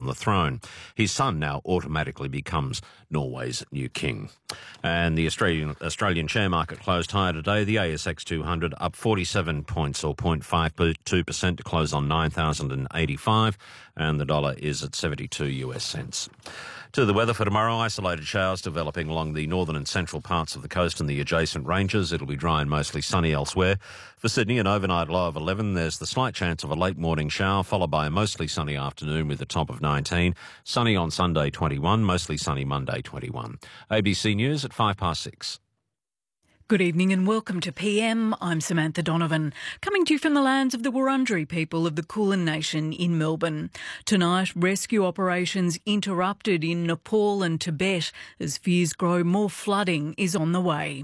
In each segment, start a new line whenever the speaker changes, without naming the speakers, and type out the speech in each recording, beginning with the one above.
the throne. His son now automatically becomes Norway's new king. And the Australian share market closed higher today. The ASX 200 up 47 points or 0.52% to close on 9,085, and the dollar is at 72 US cents. To the weather for tomorrow, isolated showers developing along the northern and central parts of the coast and the adjacent ranges. It'll be dry and mostly sunny elsewhere. For Sydney, an overnight low of 11. There's the slight chance of a late morning shower, followed by a mostly sunny afternoon with a top of 19. Sunny on Sunday, 21. Mostly sunny Monday, 21. ABC News at 6:05.
Good evening and welcome to PM. I'm Samantha Donovan, coming to you from the lands of the Wurundjeri people of the Kulin Nation in Melbourne. Tonight, rescue operations interrupted in Nepal and Tibet as fears grow more flooding is on the way.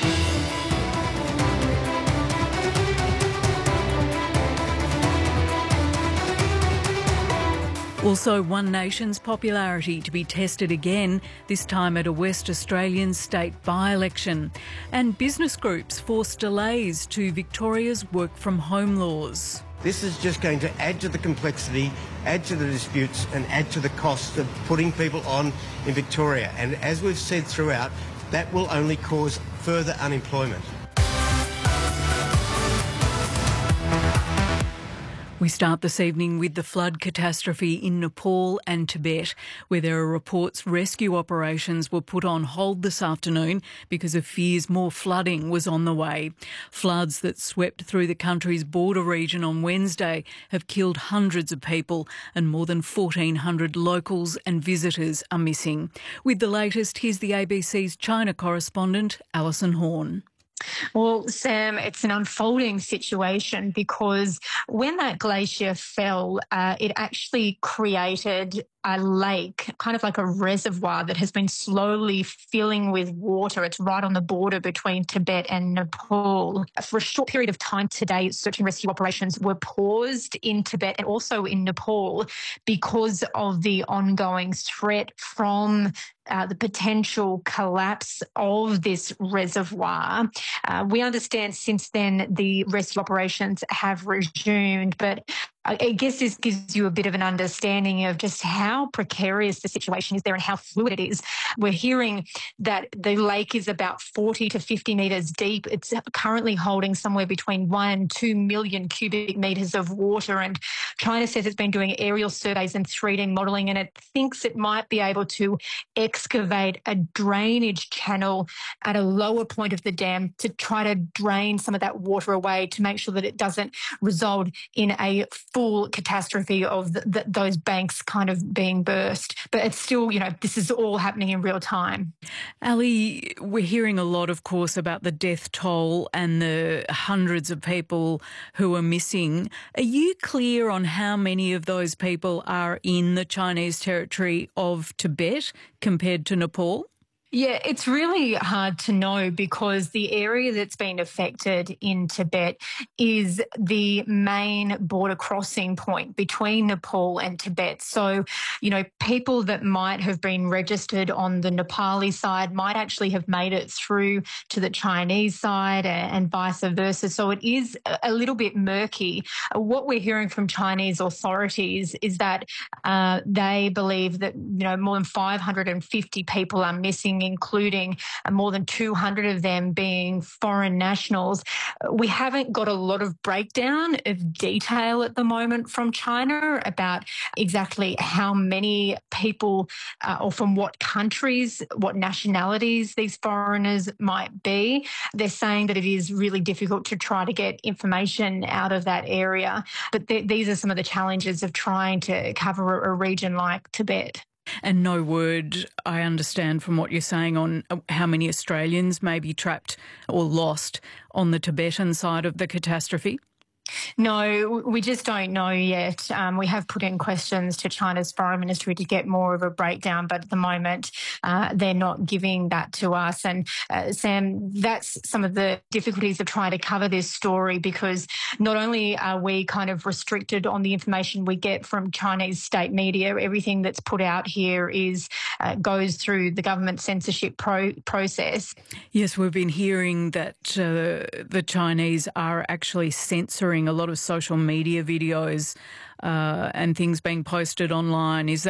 Also, One Nation's popularity to be tested again, this time at a West Australian state by-election. And business groups force delays to Victoria's work-from-home laws.
This is just going to add to the complexity, add to the disputes and add to the cost of putting people on in Victoria. And as we've said throughout, that will only cause further unemployment.
We start this evening with the flood catastrophe in Nepal and Tibet, where there are reports rescue operations were put on hold this afternoon because of fears more flooding was on the way. Floods that swept through the country's border region on Wednesday have killed hundreds of people, and more than 1,400 locals and visitors are missing. With the latest, here's the ABC's China correspondent, Alison Horn.
Well, Sam, it's an unfolding situation because when that glacier fell, it actually created a lake, kind of like a reservoir that has been slowly filling with water. It's right on the border between Tibet and Nepal. For a short period of time today, search and rescue operations were paused in Tibet and also in Nepal because of the ongoing threat from the potential collapse of this reservoir. We understand since then the rescue operations have resumed, but I guess this gives you a bit of an understanding of just how precarious the situation is there and how fluid it is. We're hearing that the lake is about 40 to 50 metres deep. It's currently holding somewhere between 1 and 2 million cubic metres of water, and China says it's been doing aerial surveys and 3D modelling, and it thinks it might be able to excavate a drainage channel at a lower point of the dam to try to drain some of that water away to make sure that it doesn't result in a full catastrophe of those banks kind of being burst. But it's still, this is all happening in real time.
Ali, we're hearing a lot, of course, about the death toll and the hundreds of people who are missing. Are you clear on how many of those people are in the Chinese territory of Tibet compared to Nepal?
Yeah, it's really hard to know because the area that's been affected in Tibet is the main border crossing point between Nepal and Tibet. So, people that might have been registered on the Nepali side might actually have made it through to the Chinese side and vice versa. So it is a little bit murky. What we're hearing from Chinese authorities is that they believe that, more than 550 people are missing, including more than 200 of them being foreign nationals. We haven't got a lot of breakdown of detail at the moment from China about exactly how many people or from what countries, what nationalities these foreigners might be. They're saying that it is really difficult to try to get information out of that area. But these are some of the challenges of trying to cover a region like Tibet.
And no word, I understand from what you're saying, on how many Australians may be trapped or lost on the Tibetan side of the catastrophe?
No, we just don't know yet. We have put in questions to China's foreign ministry to get more of a breakdown, but at the moment they're not giving that to us. And Sam, that's some of the difficulties of trying to cover this story, because not only are we kind of restricted on the information we get from Chinese state media, everything that's put out here goes through the government censorship process.
Yes, we've been hearing that the Chinese are actually censoring a lot of social media videos and things being posted online. Is that